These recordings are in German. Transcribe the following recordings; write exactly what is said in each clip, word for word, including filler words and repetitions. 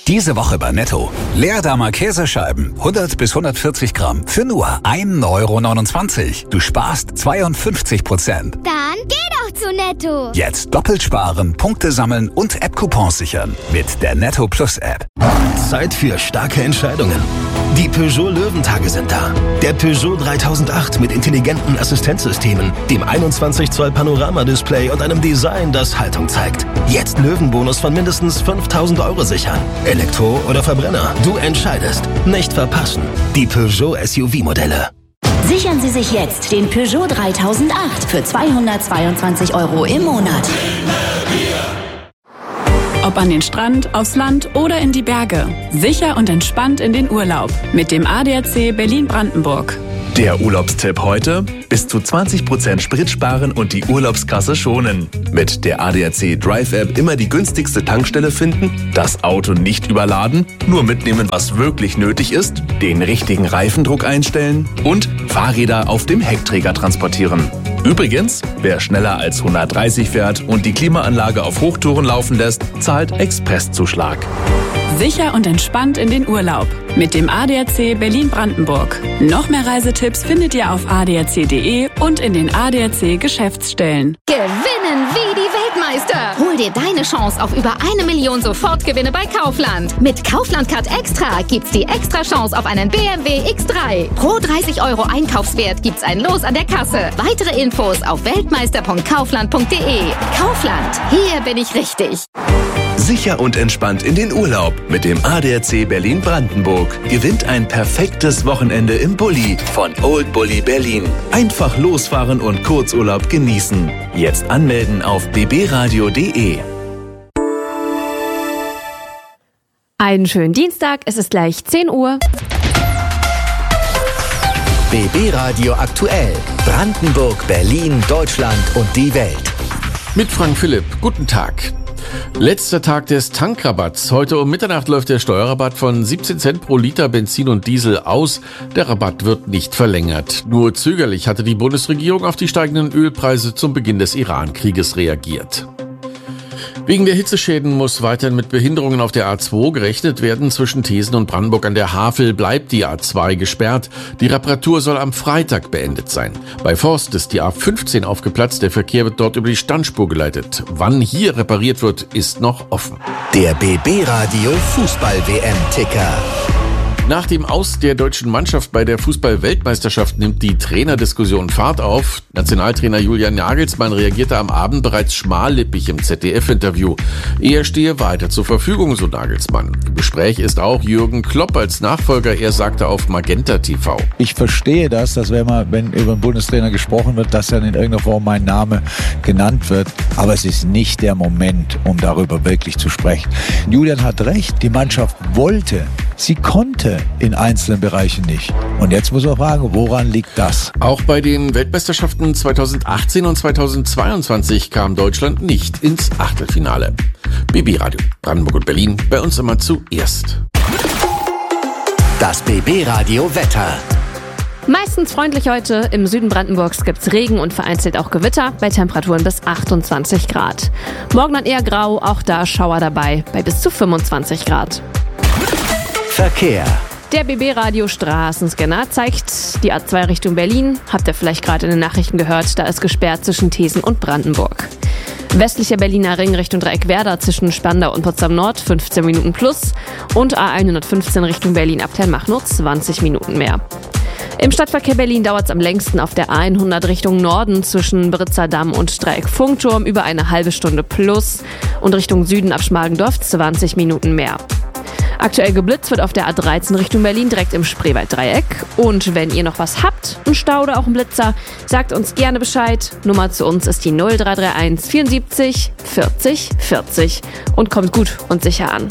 Diese Woche bei Netto. Leerdammer Käsescheiben, hundert bis hundertvierzig Gramm, für nur ein Euro neunundzwanzig. Du sparst zweiundfünfzig Prozent. Dann geh doch zu Netto. Jetzt doppelt sparen, Punkte sammeln und App-Coupons sichern. Mit der Netto Plus App. Zeit für starke Entscheidungen. Die Peugeot Löwentage sind da. Der Peugeot dreitausendacht mit intelligenten Assistenzsystemen, dem einundzwanzig Zoll Panoramadisplay und einem Design, das Haltung zeigt. Jetzt Löwenbonus von mindestens fünftausend Euro sichern. Elektro oder Verbrenner? Du entscheidest. Nicht verpassen. Die Peugeot S U V-Modelle. Sichern Sie sich jetzt den Peugeot dreitausendacht für zweihundertzweiundzwanzig Euro im Monat. Ob an den Strand, aufs Land oder in die Berge. Sicher und entspannt in den Urlaub mit dem A D A C Berlin-Brandenburg. Der Urlaubstipp heute: bis zu zwanzig Prozent Sprit sparen und die Urlaubskasse schonen. Mit der A D A C Drive-App immer die günstigste Tankstelle finden, das Auto nicht überladen, nur mitnehmen, was wirklich nötig ist, den richtigen Reifendruck einstellen und Fahrräder auf dem Heckträger transportieren. Übrigens, wer schneller als hundertdreißig fährt und die Klimaanlage auf Hochtouren laufen lässt, zahlt Expresszuschlag. Sicher und entspannt in den Urlaub mit dem A D A C Berlin-Brandenburg. Noch mehr Reisetipps findet ihr auf a d a c punkt d e und in den A D A C Geschäftsstellen. Gewinnen wie die Weltmeister! Hol dir deine Chance auf über eine Million Sofortgewinne bei Kaufland. Mit Kaufland Card Extra gibt's die extra Chance auf einen B M W X drei. Pro dreißig Euro Einkaufswert gibt's ein Los an der Kasse. Weitere Infos auf weltmeister punkt kaufland punkt d e. Kaufland, hier bin ich richtig. Sicher und entspannt in den Urlaub mit dem A D A C Berlin-Brandenburg. Gewinnt ein perfektes Wochenende im Bulli von Old Bulli Berlin. Einfach losfahren und Kurzurlaub genießen. Jetzt anmelden auf b b radio punkt d e. Einen schönen Dienstag, es ist gleich zehn Uhr. B B Radio aktuell. Brandenburg, Berlin, Deutschland und die Welt. Mit Frank Philipp, guten Tag. Letzter Tag des Tankrabatts. Heute um Mitternacht läuft der Steuerrabatt von siebzehn Cent pro Liter Benzin und Diesel aus. Der Rabatt wird nicht verlängert. Nur zögerlich hatte die Bundesregierung auf die steigenden Ölpreise zum Beginn des Iran-Krieges reagiert. Wegen der Hitzeschäden muss weiterhin mit Behinderungen auf der A zwei gerechnet werden. Zwischen Thesen und Brandenburg an der Havel bleibt die A zwei gesperrt. Die Reparatur soll am Freitag beendet sein. Bei Forst ist die A fünfzehn aufgeplatzt. Der Verkehr wird dort über die Standspur geleitet. Wann hier repariert wird, ist noch offen. Der B B Radio Fußball-W M-Ticker. Nach dem Aus der deutschen Mannschaft bei der Fußball-Weltmeisterschaft nimmt die Trainerdiskussion Fahrt auf. Nationaltrainer Julian Nagelsmann reagierte am Abend bereits schmallippig im Z D F-Interview. Er stehe weiter zur Verfügung, so Nagelsmann. Im Gespräch ist auch Jürgen Klopp als Nachfolger. Er sagte auf Magenta T V: Ich verstehe das, dass wenn, man, wenn über einen Bundestrainer gesprochen wird, dass dann in irgendeiner Form mein Name genannt wird. Aber es ist nicht der Moment, um darüber wirklich zu sprechen. Julian hat recht, die Mannschaft wollte, sie konnte in einzelnen Bereichen nicht. Und jetzt muss man fragen, woran liegt das? Auch bei den Weltmeisterschaften zweitausendachtzehn und zweitausendzweiundzwanzig kam Deutschland nicht ins Achtelfinale. B B Radio Brandenburg und Berlin, bei uns immer zuerst. Das B B Radio Wetter. Meistens freundlich heute. Im Süden Brandenburgs gibt's Regen und vereinzelt auch Gewitter bei Temperaturen bis achtundzwanzig Grad. Morgen dann eher grau, auch da Schauer dabei bei bis zu fünfundzwanzig Grad. Verkehr. Der B B-Radio Straßenscanner zeigt die A zwei Richtung Berlin. Habt ihr vielleicht gerade in den Nachrichten gehört, da ist gesperrt zwischen Thesen und Brandenburg. Westlicher Berliner Ring Richtung Dreieckwerder zwischen Spandau und Potsdam Nord fünfzehn Minuten plus und A hundertfünfzehn Richtung Berlin Abteilmach nur zwanzig Minuten mehr. Im Stadtverkehr Berlin dauert es am längsten auf der A hundert Richtung Norden zwischen Britzer Damm und Dreieck Funkturm über eine halbe Stunde plus und Richtung Süden ab Schmargendorf zwanzig Minuten mehr. Aktuell geblitzt wird auf der A dreizehn Richtung Berlin direkt im Spreewald-Dreieck. Und wenn ihr noch was habt, einen Stau oder auch einen Blitzer, sagt uns gerne Bescheid. Nummer zu uns ist die null drei drei eins vierundsiebzig vierzig vierzig und kommt gut und sicher an.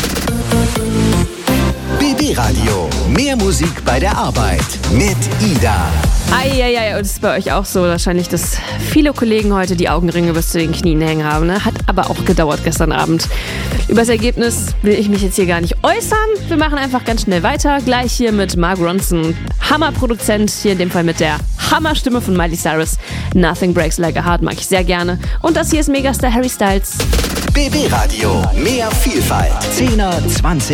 B B Radio. Mehr Musik bei der Arbeit mit Ida. Eieiei, und es ist bei euch auch so wahrscheinlich, dass viele Kollegen heute die Augenringe bis zu den Knien hängen haben. Ne? Hat aber auch gedauert gestern Abend. Über das Ergebnis will ich mich jetzt hier gar nicht äußern. Wir machen einfach ganz schnell weiter. Gleich hier mit Mark Ronson, Hammerproduzent, hier in dem Fall mit der Hammerstimme von Miley Cyrus. Nothing Breaks Like a Heart mag ich sehr gerne. Und das hier ist Megastar Harry Styles. B B Radio. Mehr Vielfalt. Zehner, zwanzig